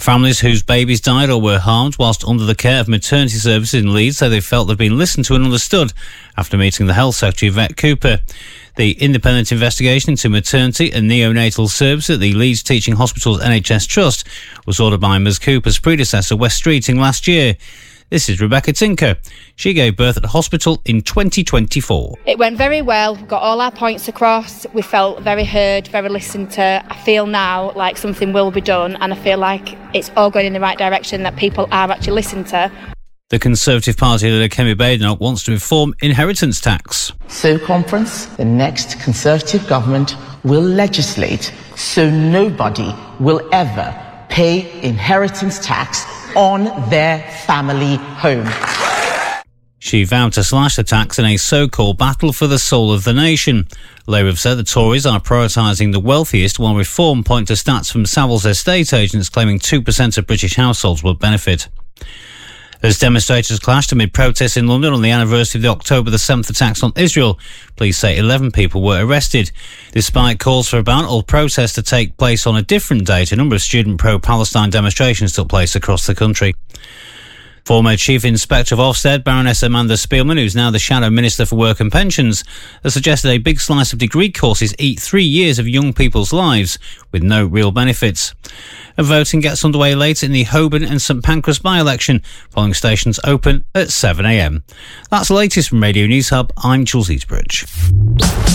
Families whose babies died or were harmed whilst under the care of maternity services in Leeds say they felt they've been listened to and understood after meeting the Health Secretary, Yvette Cooper. The independent investigation into maternity and neonatal services at the Leeds Teaching Hospitals NHS Trust was ordered by Ms Cooper's predecessor, West Streeting, last year. This is Rebecca Tinker. She gave birth at the hospital in 2024. It went very well, got all our points across. We felt very heard, very listened to. I feel now like something will be done, and I feel like it's all going in the right direction, that people are actually listened to. The Conservative Party leader Kemi Badenoch wants to reform inheritance tax. So, Conference, the next Conservative government will legislate so nobody will ever pay inheritance tax on their family home. She vowed to slash the tax in a so-called battle for the soul of the nation. Labour have said the Tories are prioritising the wealthiest, while Reform point to stats from Savills estate agents claiming 2% of British households will benefit. As demonstrators clashed amid protests in London on the anniversary of the October the 7th attacks on Israel, police say 11 people were arrested. Despite calls for a ban or protests to take place on a different date, a number of student pro-Palestine demonstrations took place across the country. Former Chief Inspector of Ofsted, Baroness Amanda Spielman, who's now the Shadow Minister for Work and Pensions, has suggested a big slice of degree courses eat 3 years of young people's lives with no real benefits. And voting gets underway later in the Holborn and St Pancras by-election. Polling stations open at 7 a.m. That's the latest from Radio News Hub. I'm Jules Eastbridge.